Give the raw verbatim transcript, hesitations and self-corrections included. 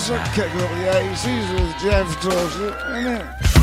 It's a kick of the eighties with Jeff Dorsey, isn't it?